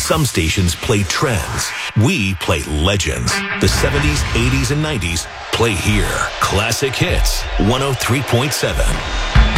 Some stations play trends. We play legends. The 70s, 80s, and 90s play here. Classic Hits, 103.7.